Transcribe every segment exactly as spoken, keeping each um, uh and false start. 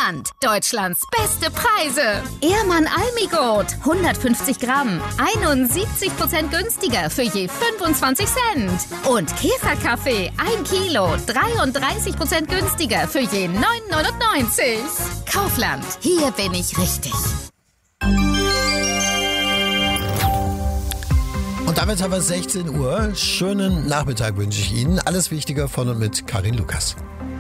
Kaufland. Deutschlands beste Preise. Ehrmann Almigold. hundertfünfzig Gramm. einundsiebzig Prozent günstiger für je fünfundzwanzig Cent. Und Käferkaffee. ein Kilo. dreiunddreißig Prozent günstiger für je neun neunundneunzig. Kaufland. Hier bin ich richtig. Und damit haben wir sechzehn Uhr. Schönen Nachmittag wünsche ich Ihnen. Alles Wichtige von und mit Karin Lukas.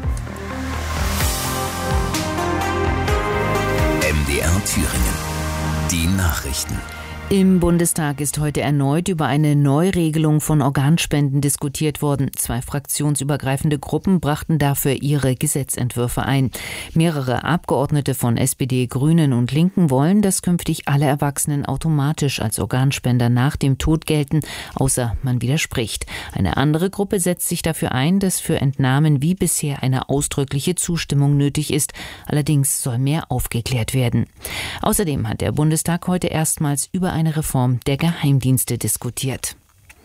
M D R Thüringen. Die Nachrichten. Im Bundestag ist heute erneut über eine Neuregelung von Organspenden diskutiert worden. Zwei fraktionsübergreifende Gruppen brachten dafür ihre Gesetzentwürfe ein. Mehrere Abgeordnete von S P D, Grünen und Linken wollen, dass künftig alle Erwachsenen automatisch als Organspender nach dem Tod gelten, außer man widerspricht. Eine andere Gruppe setzt sich dafür ein, dass für Entnahmen wie bisher eine ausdrückliche Zustimmung nötig ist. Allerdings soll mehr aufgeklärt werden. Außerdem hat der Bundestag heute erstmals über eine Reform der Geheimdienste diskutiert.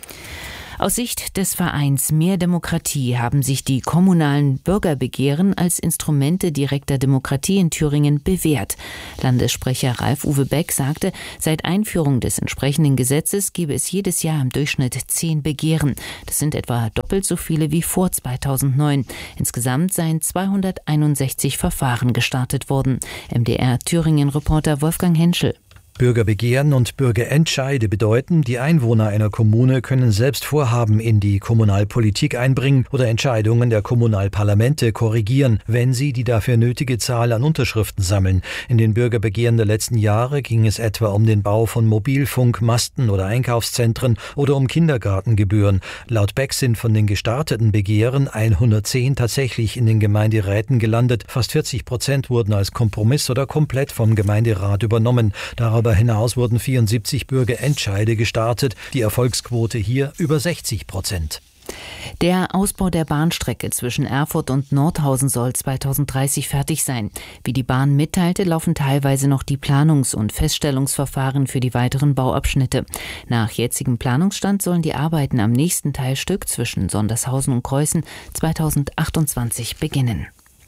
Aus Sicht des Vereins Mehr Demokratie haben sich die kommunalen Bürgerbegehren als Instrumente direkter Demokratie in Thüringen bewährt. Landessprecher Ralf-Uwe Beck sagte, seit Einführung des entsprechenden Gesetzes gebe es jedes Jahr im Durchschnitt zehn Begehren. Das sind etwa doppelt so viele wie vor zweitausendneun. Insgesamt seien zweihunderteinundsechzig Verfahren gestartet worden. M D R Thüringen-Reporter Wolfgang Henschel. Bürgerbegehren und Bürgerentscheide bedeuten, die Einwohner einer Kommune können selbst Vorhaben in die Kommunalpolitik einbringen oder Entscheidungen der Kommunalparlamente korrigieren, wenn sie die dafür nötige Zahl an Unterschriften sammeln. In den Bürgerbegehren der letzten Jahre ging es etwa um den Bau von Mobilfunkmasten oder Einkaufszentren oder um Kindergartengebühren. Laut Beck sind von den gestarteten Begehren hundertzehn tatsächlich in den Gemeinderäten gelandet. Fast vierzig Prozent wurden als Kompromiss oder komplett vom Gemeinderat übernommen. Darüber Darüber hinaus wurden vierundsiebzig Bürgerentscheide gestartet, die Erfolgsquote hier über sechzig Prozent. Der Ausbau der Bahnstrecke zwischen Erfurt und Nordhausen soll zweitausenddreißig fertig sein. Wie die Bahn mitteilte, laufen teilweise noch die Planungs- und Feststellungsverfahren für die weiteren Bauabschnitte. Nach jetzigem Planungsstand sollen die Arbeiten am nächsten Teilstück zwischen Sondershausen und Kreußen zweitausendachtundzwanzig beginnen.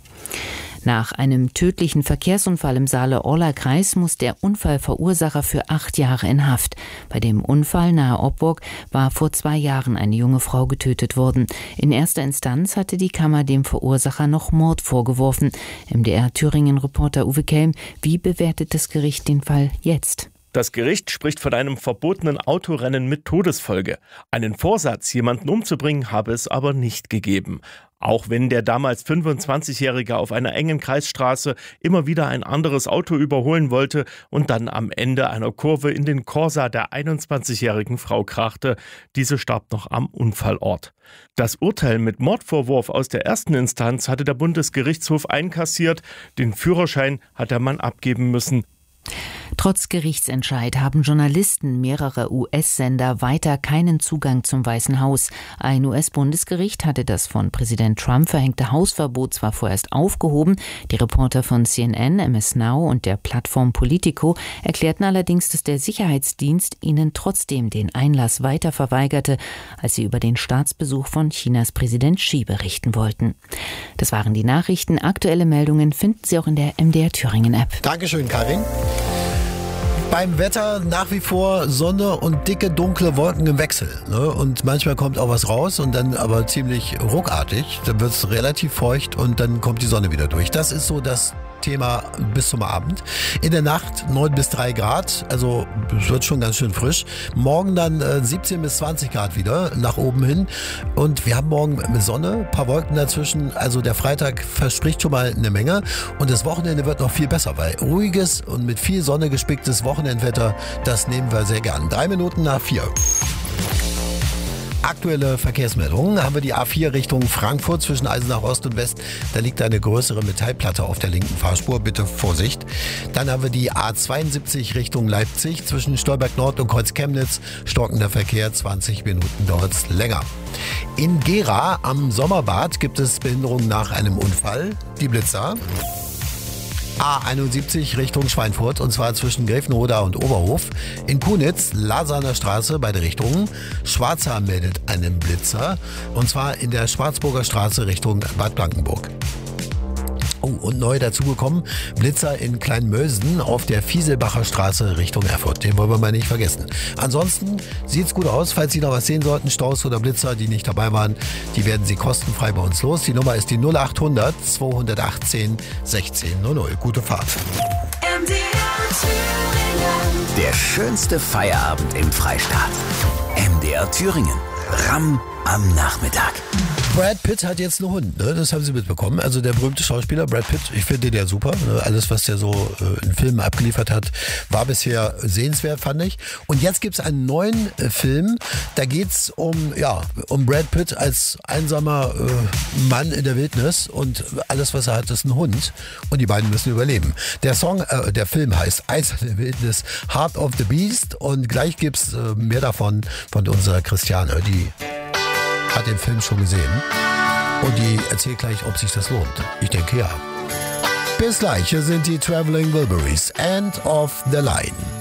Nach einem tödlichen Verkehrsunfall im Saale-Orla-Kreis muss der Unfallverursacher für acht Jahre in Haft. Bei dem Unfall nahe Oppburg war vor zwei Jahren eine junge Frau getötet worden. In erster Instanz hatte die Kammer dem Verursacher noch Mord vorgeworfen. M D R Thüringen-Reporter Uwe Kelm, wie bewertet das Gericht den Fall jetzt? Das Gericht spricht von einem verbotenen Autorennen mit Todesfolge. Einen Vorsatz, jemanden umzubringen, habe es aber nicht gegeben. Auch wenn der damals fünfundzwanzigjährige auf einer engen Kreisstraße immer wieder ein anderes Auto überholen wollte und dann am Ende einer Kurve in den Corsa der einundzwanzigjährigen Frau krachte. Diese starb noch am Unfallort. Das Urteil mit Mordvorwurf aus der ersten Instanz hatte der Bundesgerichtshof einkassiert. Den Führerschein hat der Mann abgeben müssen. Trotz Gerichtsentscheid haben Journalisten mehrerer U S-Sender weiter keinen Zugang zum Weißen Haus. Ein U S-Bundesgericht hatte das von Präsident Trump verhängte Hausverbot zwar vorerst aufgehoben, die Reporter von C N N, M S Now und der Plattform Politico erklärten allerdings, dass der Sicherheitsdienst ihnen trotzdem den Einlass weiter verweigerte, als sie über den Staatsbesuch von Chinas Präsident Xi berichten wollten. Das waren die Nachrichten. Aktuelle Meldungen finden Sie auch in der M D R Thüringen-App. Dankeschön, Karin. Beim Wetter nach wie vor Sonne und dicke, dunkle Wolken im Wechsel. Ne? Und manchmal kommt auch was raus und dann aber ziemlich ruckartig. Dann wird es relativ feucht und dann kommt die Sonne wieder durch. Das ist so das Thema bis zum Abend. In der Nacht neun bis drei Grad, also es wird schon ganz schön frisch. Morgen dann äh, siebzehn bis zwanzig Grad wieder nach oben hin. Und wir haben morgen Sonne, ein paar Wolken dazwischen. Also der Freitag verspricht schon mal eine Menge. Und das Wochenende wird noch viel besser, weil ruhiges und mit viel Sonne gespicktes Wochenendwetter, das nehmen wir sehr gern. Drei Minuten nach vier. Aktuelle Verkehrsmeldungen haben wir die A vier Richtung Frankfurt zwischen Eisenach Ost und West. Da liegt eine größere Metallplatte auf der linken Fahrspur. Bitte Vorsicht. Dann haben wir die A zweiundsiebzig Richtung Leipzig zwischen Stolberg Nord und Kreuz Chemnitz. Stockender Verkehr, zwanzig Minuten dauert es länger. In Gera am Sommerbad gibt es Behinderungen nach einem Unfall. Die Blitzer. A einundsiebzig Richtung Schweinfurt und zwar zwischen Grevenroda und Oberhof. In Kunitz, Lasaner Straße, beide Richtungen. Schwarzer meldet einen Blitzer und zwar in der Schwarzburger Straße Richtung Bad Blankenburg. Oh, und neu dazugekommen, Blitzer in Kleinmölsen auf der Fieselbacher Straße Richtung Erfurt. Den wollen wir mal nicht vergessen. Ansonsten sieht's gut aus. Falls Sie noch was sehen sollten, Staus oder Blitzer, die nicht dabei waren, die werden Sie kostenfrei bei uns los. Die Nummer ist die null achthundert zweihundertachtzehn sechzehn null null. Gute Fahrt. Der schönste Feierabend im Freistaat. M D R Thüringen. Ram am Nachmittag. Brad Pitt hat jetzt einen Hund, ne? Das haben Sie mitbekommen. Also der berühmte Schauspieler Brad Pitt, ich finde den ja super. Ne? Alles, was der so äh, in Filmen abgeliefert hat, war bisher sehenswert, fand ich. Und jetzt gibt's einen neuen äh, Film, da geht's um, ja, um Brad Pitt als einsamer äh, Mann in der Wildnis und alles, was er hat, ist ein Hund. Und die beiden müssen überleben. Der Song, äh, der Film heißt Eis in der Wildnis, Heart of the Beast. Und gleich gibt's äh, mehr davon von unserer Christiane, die hat den Film schon gesehen und die erzählt gleich, ob sich das lohnt. Ich denke ja. Bis gleich, hier sind die Traveling Wilburys, End of the Line.